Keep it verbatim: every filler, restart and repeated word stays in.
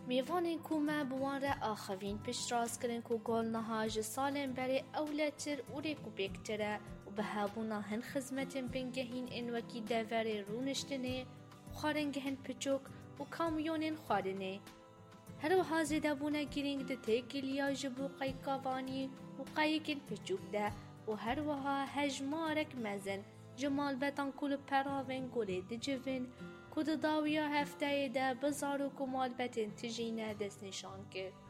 میوانین کو ما بوان را آخوین پیش راست کرن کو گل نهاج سالم بری اولتر اوری کو بکتره و به هابونا هن خدمتن بنگهین این وکی دوره رونشتنه خارنگهن پچوک و کامیونین خارنه. هر وها زیده بونه گرینگ ده تیگلیا جبو قیقاوانی و قایقین پچوک ده و هر وها هجمارک مزن جمال بتان کل پراوین گوله ده جوین کود داویا هفته ده بزار و کمال بتن تجینه دست نشان کرد.